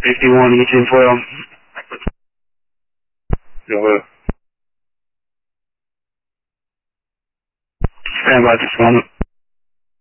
51 to get you in 12. Go ahead. Stand by just a moment.